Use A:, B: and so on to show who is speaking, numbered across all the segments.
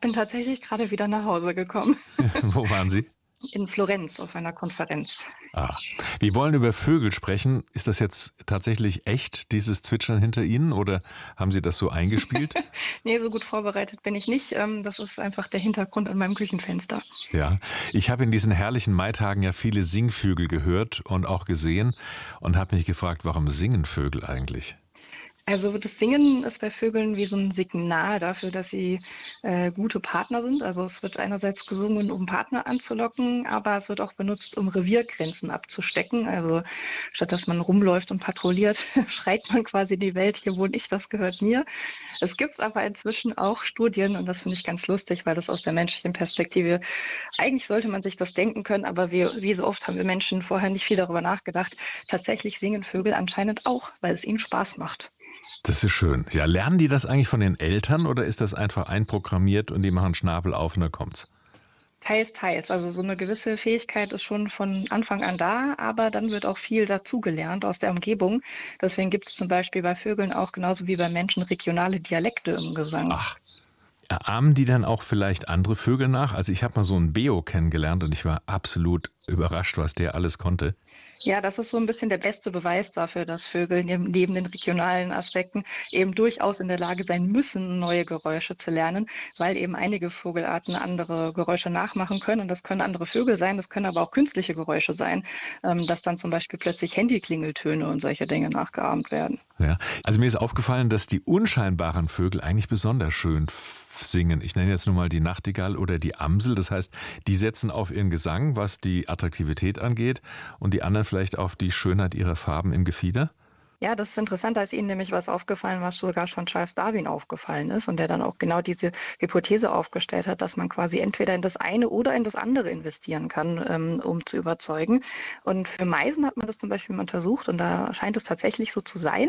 A: bin tatsächlich gerade wieder nach Hause gekommen.
B: Wo waren Sie?
A: In Florenz auf einer Konferenz.
B: Ah, wir wollen über Vögel sprechen. Ist das jetzt tatsächlich echt, dieses Zwitschern hinter Ihnen, oder haben Sie das so eingespielt?
A: Ne, so gut vorbereitet bin ich nicht. Das ist einfach der Hintergrund an meinem Küchenfenster.
B: Ja, ich habe in diesen herrlichen Maitagen ja viele Singvögel gehört und auch gesehen und habe mich gefragt, warum singen Vögel eigentlich?
A: Also, das Singen ist bei Vögeln wie so 'n Signal dafür, dass sie, gute Partner sind. Also, es wird einerseits gesungen, um Partner anzulocken, aber es wird auch benutzt, um Reviergrenzen abzustecken. Also, statt dass man rumläuft und patrouilliert, schreit man quasi in die Welt: „Hier wohne ich, das gehört mir." Es gibt aber inzwischen auch Studien und das finde ich ganz lustig, weil das aus der menschlichen Perspektive eigentlich sollte man sich das denken können, aber wir wie so oft haben wir Menschen vorher nicht viel darüber nachgedacht. Tatsächlich singen Vögel anscheinend auch, weil es ihnen Spaß macht.
B: Das ist schön. Ja, lernen die das eigentlich von den Eltern oder ist das einfach einprogrammiert und die machen Schnabel auf und dann kommt's?
A: Teils, teils. Also so eine gewisse Fähigkeit ist schon von Anfang an da, aber dann wird auch viel dazugelernt aus der Umgebung. Deswegen gibt es zum Beispiel bei Vögeln auch genauso wie bei Menschen regionale Dialekte im Gesang.
B: Ach, ahmen die dann auch vielleicht andere Vögel nach? Also ich habe mal so einen Beo kennengelernt und ich war absolut überrascht, was der alles konnte.
A: Ja, das ist so ein bisschen der beste Beweis dafür, dass Vögel neben den regionalen Aspekten eben durchaus in der Lage sein müssen, neue Geräusche zu lernen, weil eben einige Vogelarten andere Geräusche nachmachen können. Und das können andere Vögel sein, das können aber auch künstliche Geräusche sein, dass dann zum Beispiel plötzlich Handyklingeltöne und solche Dinge nachgeahmt werden.
B: Ja. Also mir ist aufgefallen, dass die unscheinbaren Vögel eigentlich besonders schön singen. Ich nenne jetzt nur mal die Nachtigall oder die Amsel. Das heißt, die setzen auf ihren Gesang, was die Attraktivität angeht, und die anderen vielleicht auf die Schönheit ihrer Farben im Gefieder.
A: Ja, das ist interessant, da ist Ihnen nämlich was aufgefallen, was sogar schon Charles Darwin aufgefallen ist und der dann auch genau diese Hypothese aufgestellt hat, dass man quasi entweder in das eine oder in das andere investieren kann, um zu überzeugen. Und für Meisen hat man das zum Beispiel mal untersucht und da scheint es tatsächlich so zu sein,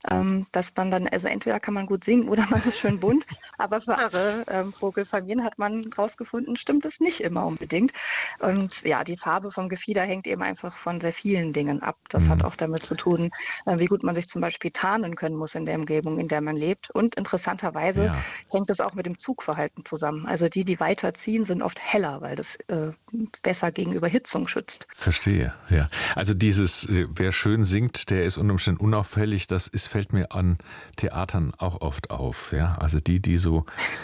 A: dass man dann, also entweder kann man gut singen oder man ist schön bunt, aber für andere Vogelfamilien hat man rausgefunden, stimmt es nicht immer unbedingt. Und ja, die Farbe vom Gefieder hängt eben einfach von sehr vielen Dingen ab. Das hat
B: Mhm.
A: auch damit zu tun, wie gut man sich zum Beispiel tarnen können muss in der Umgebung, in der man lebt. Und interessanterweise
B: Ja.
A: hängt es auch mit dem Zugverhalten zusammen. Also die, die weiterziehen, sind oft heller, weil das besser gegen Überhitzung schützt.
B: Verstehe, ja. Also dieses, wer schön singt, der ist unter Umständen unauffällig, fällt mir an Theatern auch oft auf. Ja? Also die so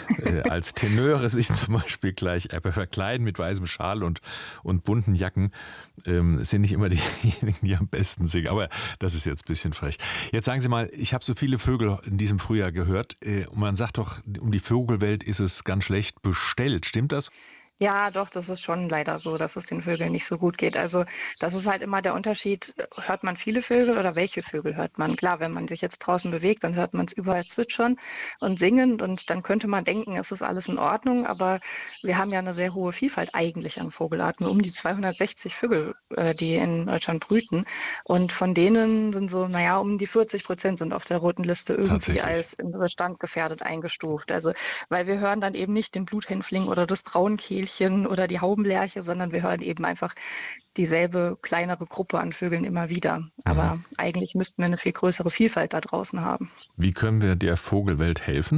B: als Tenöre sich zum Beispiel gleich verkleiden mit weißem Schal und bunten Jacken, sind nicht immer diejenigen, die am besten singen. Aber das ist jetzt ein bisschen frech. Jetzt sagen Sie mal, ich habe so viele Vögel in diesem Frühjahr gehört. Und man sagt doch, um die Vogelwelt ist es ganz schlecht bestellt. Stimmt das?
A: Ja, doch, das ist schon leider so, dass es den Vögeln nicht so gut geht. Also, das ist halt immer der Unterschied, hört man viele Vögel oder welche Vögel hört man? Klar, wenn man sich jetzt draußen bewegt, dann hört man es überall zwitschern und singen und dann könnte man denken, es ist alles in Ordnung, aber wir haben ja eine sehr hohe Vielfalt eigentlich an Vogelarten, um die 260 Vögel, die in Deutschland brüten und von denen sind so, na ja, um die 40% sind auf der roten Liste irgendwie
B: Tatsächlich.
A: als im Bestand gefährdet eingestuft. Also, weil wir hören dann eben nicht den Bluthänfling oder das Braunkehlchen oder die Haubenlerche, sondern wir hören eben einfach dieselbe kleinere Gruppe an Vögeln immer wieder.
B: Mhm.
A: Aber eigentlich müssten wir eine viel größere Vielfalt da draußen haben.
B: Wie können wir der Vogelwelt helfen?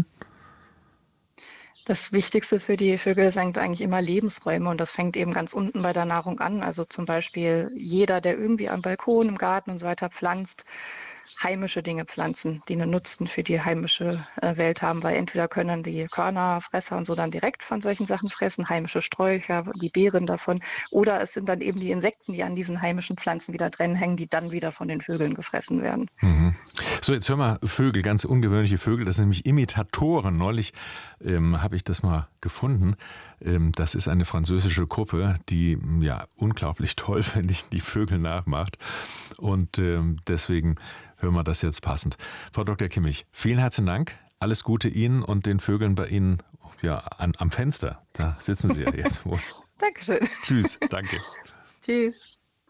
A: Das Wichtigste für die Vögel sind eigentlich immer Lebensräume und das fängt eben ganz unten bei der Nahrung an. Also zum Beispiel jeder, der irgendwie am Balkon, im Garten und so weiter pflanzt, heimische Dinge pflanzen, die einen Nutzen für die heimische Welt haben, weil entweder können die Körnerfresser und so dann direkt von solchen Sachen fressen, heimische Sträucher, die Beeren davon, oder es sind dann eben die Insekten, die an diesen heimischen Pflanzen wieder drin hängen, die dann wieder von den Vögeln gefressen werden.
B: Mhm. So, jetzt hör mal, Vögel, ganz ungewöhnliche Vögel, das sind nämlich Imitatoren. Neulich habe ich das mal gefunden. Das ist eine französische Gruppe, die ja unglaublich toll, finde ich, die Vögel nachmacht. Und deswegen hören wir das jetzt passend. Frau Dr. Kimmich, vielen herzlichen Dank. Alles Gute Ihnen und den Vögeln bei Ihnen ja, am Fenster. Da sitzen Sie ja jetzt wohl.
A: Dankeschön.
B: Tschüss, danke.
A: Tschüss.